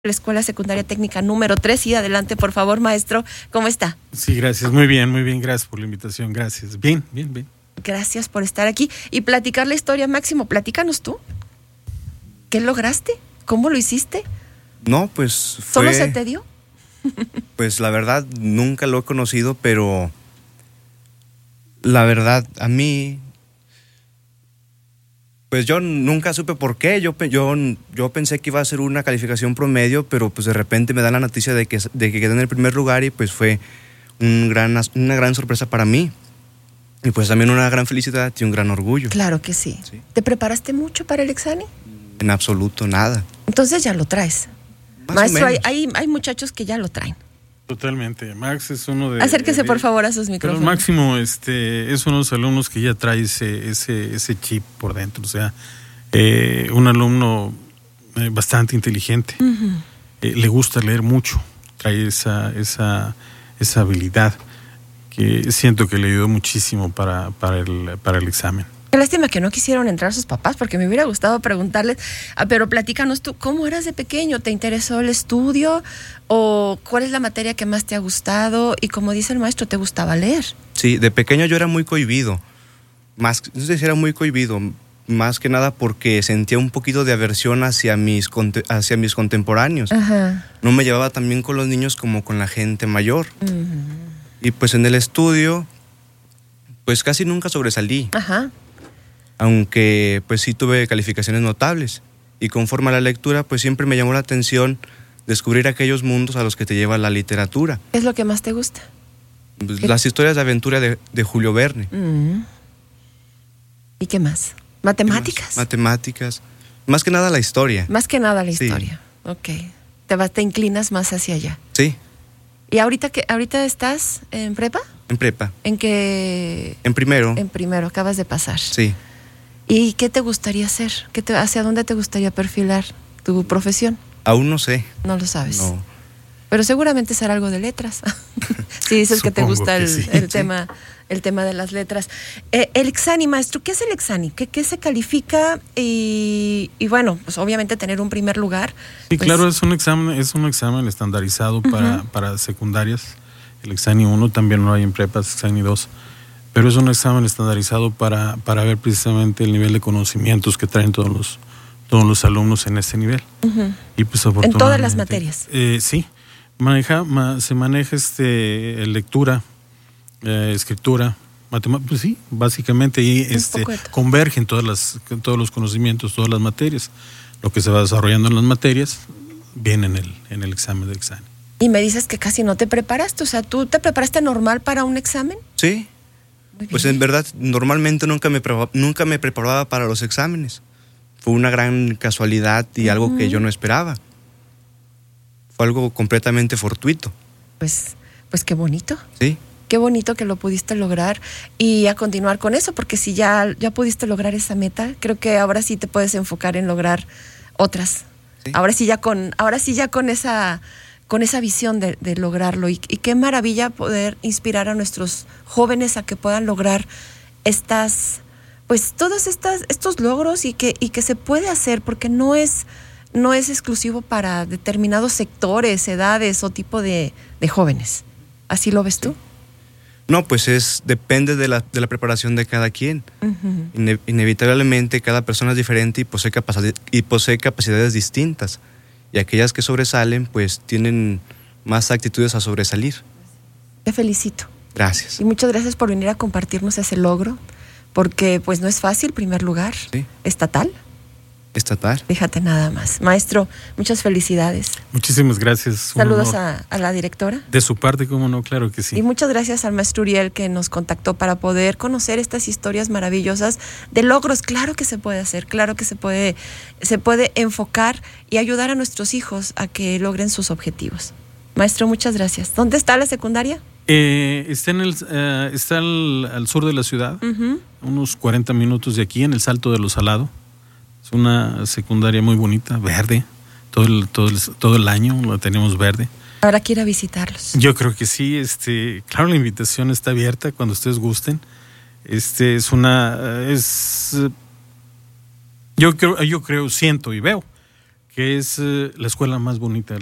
la Escuela Secundaria Técnica número 3. Y adelante, por favor, maestro, ¿cómo está? Sí, gracias, muy bien, gracias por la invitación, gracias. Bien. Gracias por estar aquí y platicar la historia. Máximo, platícanos tú. ¿Qué lograste? ¿Cómo lo hiciste? No, pues fue... ¿Solo se te dio? Pues la verdad, nunca lo he conocido, pero la verdad, a mí... Pues yo nunca supe por qué, yo pensé que iba a ser una calificación promedio, pero pues de repente me dan la noticia de que quedé en el primer lugar y pues fue una gran sorpresa para mí. Y pues también una gran felicidad y un gran orgullo. Claro que sí. ¿Te preparaste mucho para el examen? En absoluto nada. Entonces ya lo traes. Más Maestro, o menos. hay muchachos que ya lo traen. Totalmente, Max es uno de... Acérquese por favor a sus micrófonos. Pero Máximo es uno de los alumnos que ya trae ese chip por dentro, o sea, un alumno bastante inteligente, le gusta leer mucho, trae esa habilidad que siento que le ayudó muchísimo para el examen. Qué lástima que no quisieron entrar sus papás, porque me hubiera gustado preguntarles, pero platícanos tú, ¿cómo eras de pequeño? ¿Te interesó el estudio? ¿O cuál es la materia que más te ha gustado? Y como dice el maestro, ¿te gustaba leer? Sí, de pequeño yo era muy cohibido. No sé si era muy cohibido, más que nada porque sentía un poquito de aversión hacia mis contemporáneos. Ajá. No me llevaba tan bien con los niños como con la gente mayor. Y pues en el estudio, pues casi nunca sobresalí. Ajá. Aunque pues sí tuve calificaciones notables. Y conforme a la lectura, pues siempre me llamó la atención descubrir aquellos mundos a los que te lleva la literatura. ¿Qué es lo que más te gusta? Pues, las historias de aventura de Julio Verne. ¿Y qué más? ¿Matemáticas? Matemáticas. Más que nada la historia. Más que nada la Sí. historia. Ok. Te inclinas más hacia allá. Sí, ¿Y ahorita estás en prepa? en prepa. ¿En qué? En primero. En primero, acabas de pasar. Sí. ¿Y qué te gustaría hacer? ¿Hacia dónde te gustaría perfilar tu profesión? Aún no sé. No lo sabes. No. Pero seguramente será algo de letras. Si dices que te Supongo gusta que el sí. tema de las letras. El examen, maestro, ¿qué es el examen? ¿Qué se califica? Y bueno, pues obviamente tener un primer lugar. Sí, pues, claro, es un examen estandarizado para secundarias. El examen 1 también lo hay en prepas, examen 2. Pero es un examen estandarizado para ver precisamente el nivel de conocimientos que traen todos los alumnos en este nivel. Y pues en todas las materias. Sí, se maneja lectura, escritura, matemáticas, pues sí, básicamente, y convergen todos los conocimientos, todas las materias. Lo que se va desarrollando en las materias viene en el examen del examen. Y me dices que casi no te preparaste, o sea, ¿tú te preparaste normal para un examen? Sí. Muy bien. Pues en verdad, normalmente nunca me preparaba para los exámenes. Fue una gran casualidad y algo que yo no esperaba. Fue algo completamente fortuito. Pues qué bonito. Sí. Qué bonito que lo pudiste lograr y a continuar con eso, porque si ya pudiste lograr esa meta, creo que ahora sí te puedes enfocar en lograr otras. Sí. Ahora sí ya con esa visión de lograrlo. Y qué maravilla poder inspirar a nuestros jóvenes a que puedan lograr todos estos logros y que se puede hacer, porque no es exclusivo para determinados sectores, edades o tipo de jóvenes. ¿Así lo ves tú? No, pues depende de la preparación de cada quien. Inevitablemente cada persona es diferente y posee capacidades distintas. Y aquellas que sobresalen, pues tienen más actitudes a sobresalir. Te felicito. Gracias. Y muchas gracias por venir a compartirnos ese logro, porque pues no es fácil, primer lugar, Sí. estatal. Estatal. Fíjate nada más. Maestro, muchas felicidades. Muchísimas gracias. Saludos a la directora. De su parte, cómo no, claro que sí. Y muchas gracias al maestro Uriel que nos contactó para poder conocer estas historias maravillosas de logros. Claro que se puede hacer, claro que se puede enfocar y ayudar a nuestros hijos a que logren sus objetivos. Maestro, muchas gracias. ¿Dónde está la secundaria? Está al sur de la ciudad, unos 40 minutos de aquí, en el Salto de lo Salado. Es una secundaria muy bonita, verde, todo el año la tenemos verde. Habrá que ir a visitarlos. Yo creo que sí, claro, la invitación está abierta cuando ustedes gusten. Yo creo, siento y veo que es la escuela más bonita